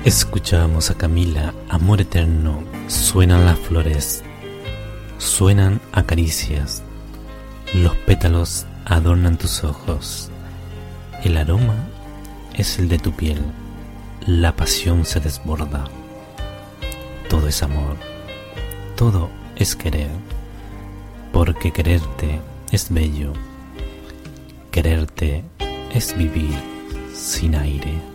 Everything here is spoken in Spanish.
Escuchamos a Camila, Amor Eterno. Suenan las flores, suenan a caricias, los pétalos adornan tus ojos, el aroma es el de tu piel, la pasión se desborda. Todo es amor, todo es querer, porque quererte es bello, quererte es vivir sin aire.